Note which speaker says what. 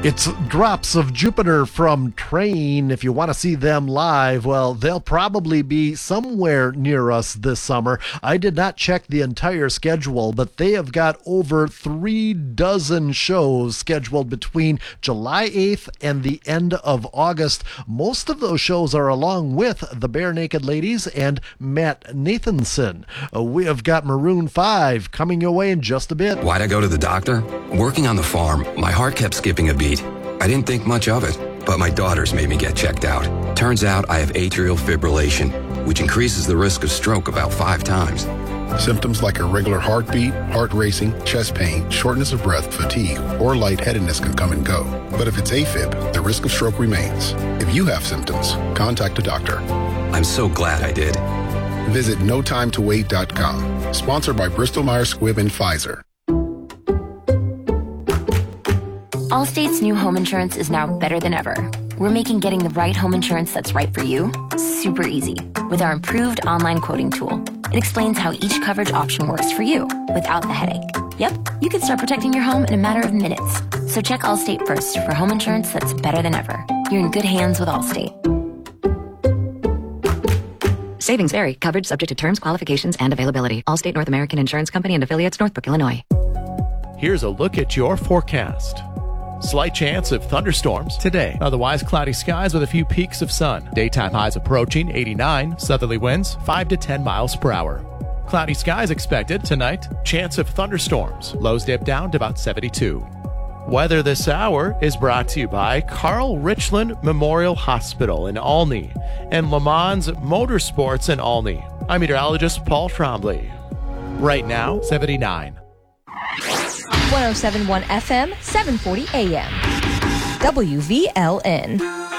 Speaker 1: It's Drops of Jupiter from Train. If you want to see them live, well, they'll probably be somewhere near us this summer. I did not check the entire schedule, but they have got over 36 shows scheduled between July 8th and the end of August. Most of those shows are along with the Bare Naked Ladies and Matt Nathanson. We have got Maroon 5 coming your way in just a bit.
Speaker 2: Why'd I go to the doctor? Working on the farm, my heart kept skipping a beat. I didn't think much of it, but my daughters made me get checked out. Turns out I have atrial fibrillation, which increases the risk of stroke about 5 times.
Speaker 3: Symptoms like irregular heartbeat, heart racing, chest pain, shortness of breath, fatigue, or lightheadedness can come and go. But if it's AFib, the risk of stroke remains. If you have symptoms, contact a doctor.
Speaker 2: I'm so glad I did.
Speaker 3: Visit notimetowait.com. Sponsored by Bristol-Myers Squibb and Pfizer.
Speaker 4: Allstate's new home insurance is now better than ever. We're making getting the right home insurance that's right for you super easy with our improved online quoting tool. It explains how each coverage option works for you without the headache. Yep, you can start protecting your home in a matter of minutes. So check Allstate first for home insurance that's better than ever. You're in good hands with Allstate.
Speaker 5: Savings vary. Coverage subject to terms, qualifications, and availability. Allstate North American Insurance Company and affiliates, Northbrook, Illinois.
Speaker 6: Here's a look at your forecast. Slight chance of thunderstorms today. Otherwise, cloudy skies with a few peaks of sun. Daytime highs approaching 89. Southerly winds 5 to 10 miles per hour. Cloudy skies expected tonight. Chance of thunderstorms. Lows dip down to about 72. Weather this hour is brought to you by Carl Richland Memorial Hospital in Olney and Le Mans Motorsports in Olney. I'm meteorologist Paul Trombley. Right now, 79.
Speaker 7: 107.1 FM, 740 AM. WVLN.